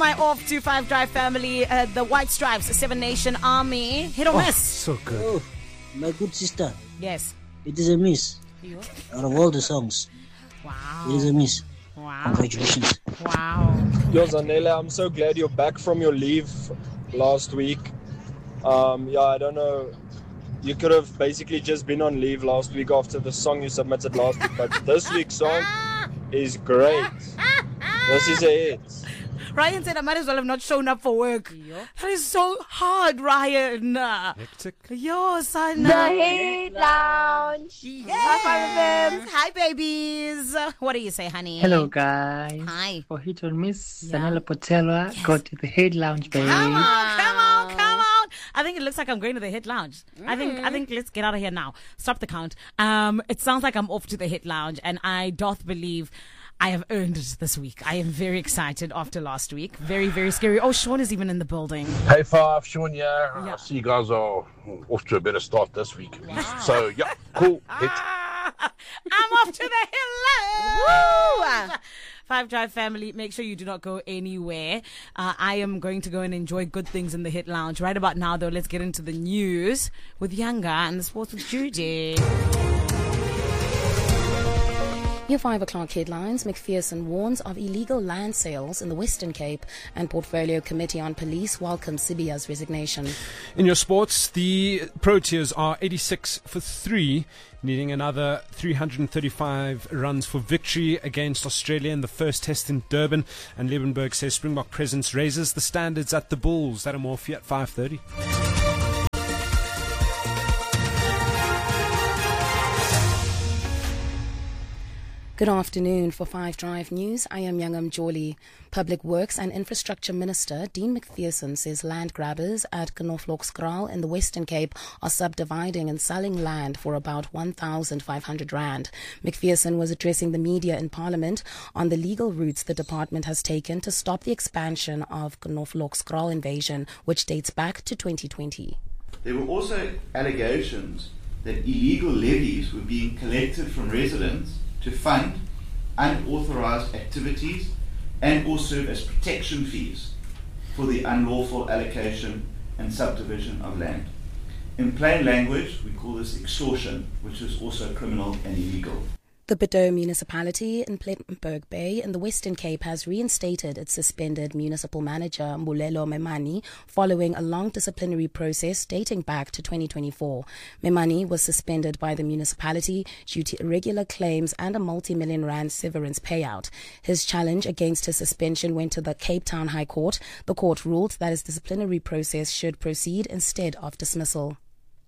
I off to 5 Drive family? The White Stripes, Seven Nation Army. Hit or miss? So good. Oh, my good sister. Yes. It is a miss. Out of all the songs, Wow. it is a miss. Wow. Congratulations. Wow. Yo, Zanele, I'm so glad you're back from your leave last week. I don't know. You could have basically just been on leave last week after the song you submitted last week, but this week's song is great. This is a hit. Ryan said I might as well have not shown up for work. That is so hard, Ryan. Hectic. Yo, son. The Hit Lounge. Yes. Hi, babies. What do you say, honey? Hello, guys. Hi. For Hit or Miss, Zanele Potelwa, go to the Hit Lounge, baby. Come on. I think it looks like I'm going to the Hit Lounge. I think let's get out of here now. Stop the count. It sounds like I'm off to the Hit Lounge, and I doth believe I have earned it this week. I am very excited after last week. Very, very scary. Oh, Sean is even in the building. Hey, Five, Sean, Yeah. I see you guys are off to a better start this week. Wow. So, yeah, cool. Hit. I'm off to the Hit Lounge. 5 Drive family, make sure you do not go anywhere. I am going to go and enjoy good things in the Hit Lounge. Right about now, though, let's get into the news with Younger and the sports with Judy. Your 5 o'clock headlines. McPherson warns of illegal land sales in the Western Cape, and Portfolio Committee on Police welcomes Sibiya's resignation. In your sports, the Proteas are 86 for 3, needing another 335 runs for victory against Australia in the first test in Durban. And Liebenberg says Springbok presence raises the standards at the Bulls. That and more for you at 5:30. Good afternoon. For 5 Drive News, I am Youngam Jolly. Public Works and Infrastructure Minister Dean McPherson says land grabbers at Knoflokskraal in the Western Cape are subdividing and selling land for about 1,500 rand. McPherson was addressing the media in Parliament on the legal routes the department has taken to stop the expansion of Knoflokskraal invasion, which dates back to 2020. There were also allegations that illegal levies were being collected from residents to fund unauthorized activities and or serve as protection fees for the unlawful allocation and subdivision of land. In plain language, we call this extortion, which is also criminal and illegal. The Bedou municipality in Plettenberg Bay in the Western Cape has reinstated its suspended municipal manager Mbulelo Memani following a long disciplinary process dating back to 2024. Memani was suspended by the municipality due to irregular claims and a multi-million rand severance payout. His challenge against his suspension went to the Cape Town High Court. The court ruled that his disciplinary process should proceed instead of dismissal.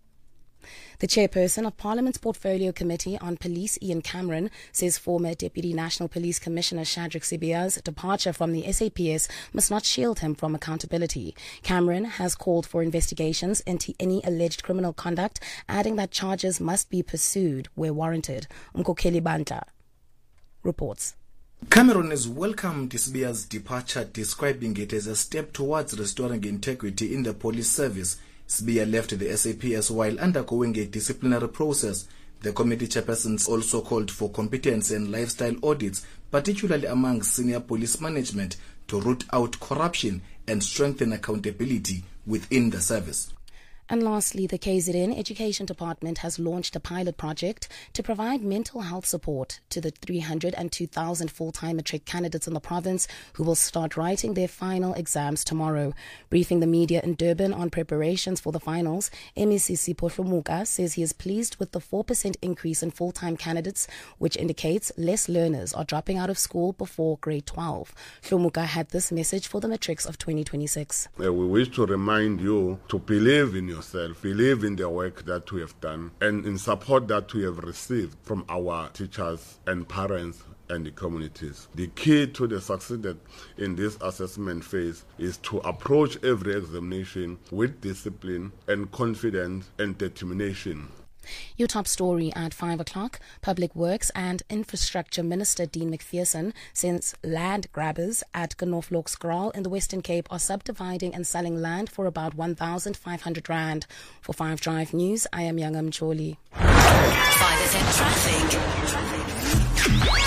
The chairperson of Parliament's Portfolio Committee on Police, Ian Cameron, says former Deputy National Police Commissioner Shadrack Sibiya's departure from the SAPS must not shield him from accountability. Cameron has called for investigations into any alleged criminal conduct, adding that charges must be pursued where warranted. Umkokeli Bantla reports. Cameron has welcomed Sibiya's departure, describing it as a step towards restoring integrity in the police service. Sibiya left the SAPS while undergoing a disciplinary process. The committee chairpersons also called for competence and lifestyle audits, particularly among senior police management, to root out corruption and strengthen accountability within the service. And lastly, the KZN Education Department has launched a pilot project to provide mental health support to the 302,000 full-time matric candidates in the province who will start writing their final exams tomorrow. Briefing the media in Durban on preparations for the finals, MEC Sipho Hlomuka says he is pleased with the 4% increase in full-time candidates, which indicates less learners are dropping out of school before grade 12. Hlomuka had this message for the matrics of 2026. We wish to remind you to believe in yourself, believe in the work that we have done, and in support that we have received from our teachers and parents and the communities. The key to the success in this assessment phase is to approach every examination with discipline and confidence and determination. Your top story at 5 o'clock. Public Works and Infrastructure Minister Dean McPherson says land grabbers at Knoflokskraal in the Western Cape are subdividing and selling land for about 1,500 rand. For 5 Drive News, I am Youngam Choli. 5FM Traffic.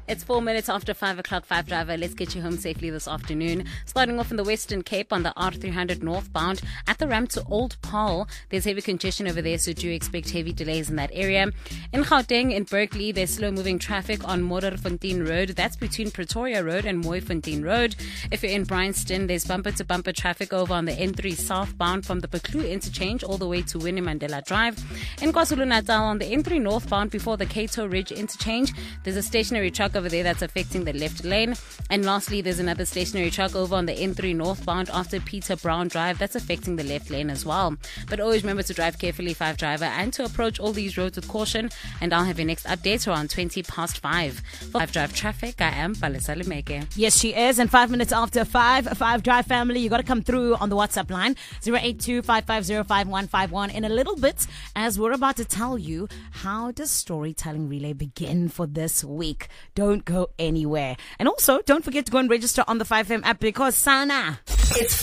It's 4 minutes after 5 o'clock, 5 Driver. Let's get you home safely this afternoon. Starting off in the Western Cape on the R300 northbound at the ramp to Old Paarl. There's heavy congestion over there, so do expect heavy delays in that area. In Gauteng, in Berkeley, there's slow-moving traffic on Modderfontein Road. That's between Pretoria Road and Mooifontein Road. If you're in Bryanston, there's bumper-to-bumper traffic over on the N3 southbound from the Baklu interchange all the way to Winnie Mandela Drive. In KwaZulu-Natal, on the N3 northbound before the Cato Ridge interchange, there's a stationary truck over there that's affecting the left lane. And lastly, there's another stationary truck over on the N3 northbound after Peter Brown Drive that's affecting the left lane as well. But always remember to drive carefully, 5 Driver, and to approach all these roads with caution. And I'll have your next update around 20 past 5. For 5 Drive Traffic, I am Palesa Lemeke. Yes, she is. And 5 minutes after 5 Drive family, you got to come through on the WhatsApp line 082-550-5151 in a little bit, as we're about to tell you how does Storytelling Relay begin for this week. Don't go anywhere. And also, don't forget to go and register on the 5FM app because Sana. It's